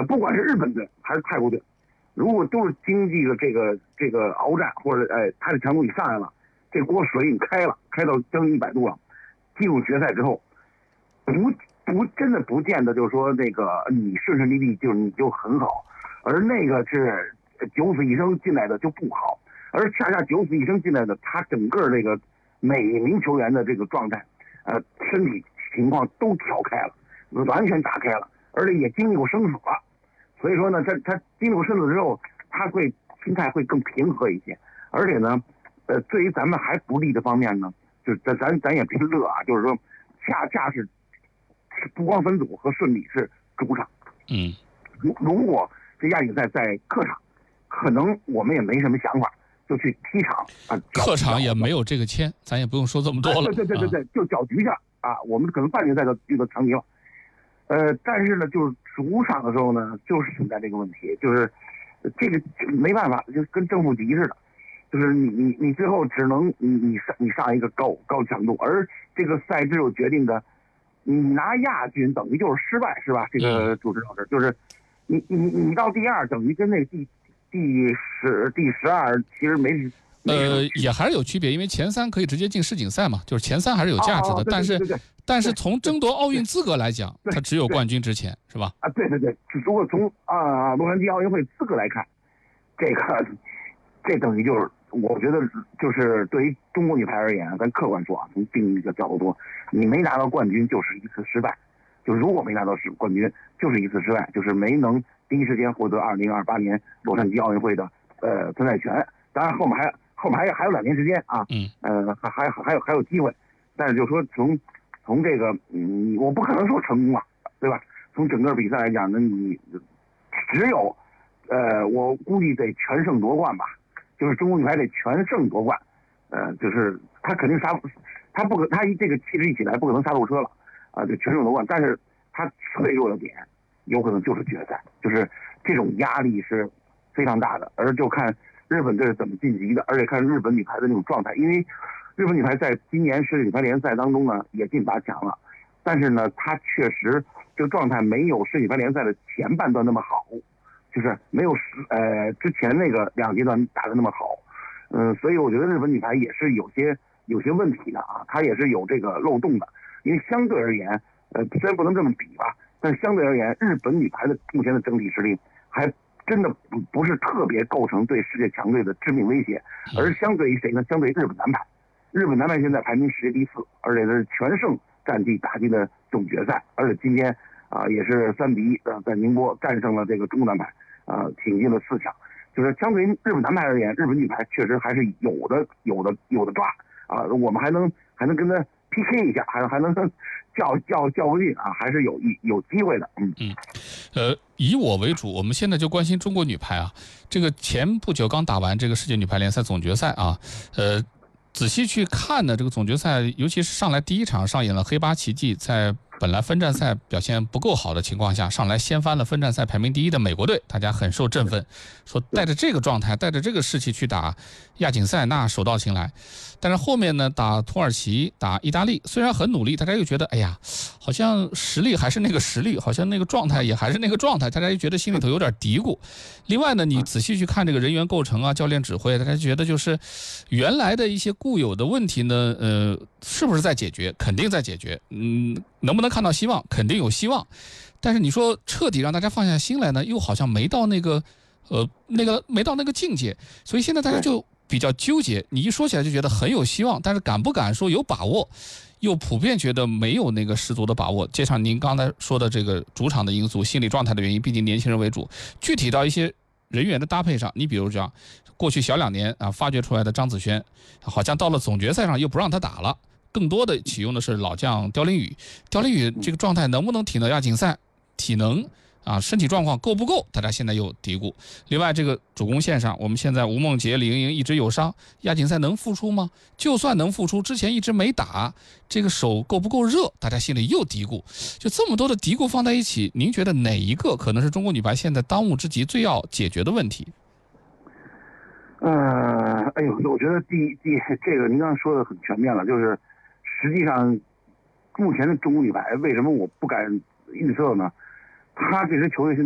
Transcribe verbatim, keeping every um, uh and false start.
呃，不管是日本队还是泰国队，如果都是经历了这个这个鏖战，或者哎他的强度已上来了，这锅水已经开了，开到将近一百度了，进入决赛之后，不不真的不见得就是说那个你顺顺利利就你就很好，而那个是九死一生进来的就不好，而恰恰九死一生进来的，他整个这个每名球员的这个状态，呃，身体情况都调开了，完全打开了，而且也经历过生死了。所以说呢，他他经历过生死之后，他会心态会更平和一些。而且呢，呃，对于咱们还不利的方面呢，就咱咱咱也别乐啊，就是说，恰恰是是不光分组和顺利是主场。 嗯， 如如果这亚锦赛在客场，可能我们也没什么想法，就去踢场啊。 客场也没有这个签，咱也不用说这么多了。 对对对对对，就搅局下啊，我们可能半决赛就遇到强敌了。呃，但是呢，就是主场的时候呢，就是存在这个问题，就是这个没办法，就跟正负极似的，就是你你你最后只能你你上你上一个高高强度，而这个赛制又决定的，你拿亚军等于就是失败，是吧？这个主持老师就是你你你到第二，等于跟那个第第十第十二其实没。 呃，也还是有区别，因为前三可以直接进世锦赛嘛，就是前三还是有价值的。 哦、 但是， 对对对但是从争夺奥运资格来讲，它只有冠军之前，是吧？ 啊，对对对，如果从啊洛杉矶奥运会资格来看，这个这等于就是，我觉得就是对于中国女排而言，咱客观说啊，从定义的角度说，你没拿到冠军就是一次失败，就如果没拿到是冠军就是一次失败，就是没能第一时间获得二零二八年洛杉矶奥运会的呃参赛权。当然后面还。后面还有还有两年时间啊， 嗯， 呃，还还还有还有机会，但是就说从从这个，嗯，我不可能说成功了，对吧？从整个比赛来讲呢，你只有，呃，我估计得全胜夺冠吧，就是中国女排得全胜夺冠，呃，就是他肯定杀，他不可他一这个气势一起来不可能刹住车了，啊、呃，就全胜夺冠，但是他脆弱的点有可能就是决赛，就是这种压力是非常大的，而就看。日本队是怎么晋级的，而且看日本女排的那种状态，因为日本女排在今年世界女排联赛当中呢也进八强了，但是呢，她确实这个状态没有世界女排联赛的前半段那么好，就是没有呃之前那个两阶段打的那么好，嗯、呃，所以我觉得日本女排也是有些有些问题的啊，她也是有这个漏洞的，因为相对而言，呃，虽然不能这么比吧，但是相对而言，日本女排的目前的整体实力还。真的不不是特别构成对世界强队的致命威胁，而相对于谁呢？相对于日本男排，日本男排现在排名世界第四，而且是全胜战绩打进了总决赛，而且今天啊、呃、也是三比一呃在宁波战胜了这个中国男排，啊、呃、挺进了四强。就是相对于日本男排而言，日本女排确实还是有的有的有的抓啊、呃，我们还能还能跟他 P K 一下，还还能较较较不进啊，还是有有机会的。嗯嗯，呃，以我为主，我们现在就关心中国女排啊。这个前不久刚打完这个世界女排联赛总决赛啊，呃，仔细去看呢，这个总决赛，尤其是上来第一场上演了黑八奇迹，在本来分站赛表现不够好的情况下，上来掀翻了分站赛排名第一的美国队，大家很受振奋，说带着这个状态，带着这个士气去打亚锦赛，那手到擒来。但是后面呢，打土耳其、打意大利，虽然很努力，大家又觉得，哎呀，好像实力还是那个实力，好像那个状态也还是那个状态，大家又觉得心里头有点嘀咕。另外呢，你仔细去看这个人员构成啊、教练指挥，大家觉得就是原来的一些固有的问题呢，呃，是不是在解决？肯定在解决。嗯，能不能看到希望？肯定有希望。但是你说彻底让大家放下心来呢，又好像没到那个，呃，那个没到那个境界。所以现在大家就比较纠结。你一说起来就觉得很有希望，但是敢不敢说有把握？又普遍觉得没有那个十足的把握。加上您刚才说的这个主场的因素、心理状态的原因，毕竟年轻人为主。具体到一些人员的搭配上，你比如讲，过去小两年啊发掘出来的张子萱，好像到了总决赛上又不让他打了，更多的启用的是老将刁琳宇。刁琳宇这个状态能不能挺到亚锦赛？体能啊，身体状况够不够？大家现在又嘀咕。另外，这个主攻线上，我们现在吴梦洁、李盈莹一直有伤，亚锦赛能复出吗？就算能复出，之前一直没打，这个手够不够热？大家心里又嘀咕。就这么多的嘀咕放在一起，您觉得哪一个可能是中国女排现在当务之急最要解决的问题？ 呃，哎呦，我觉得第第这个您刚刚说的很全面了，就是实际上目前的中国女排为什么我不敢预测呢？她这支球队现在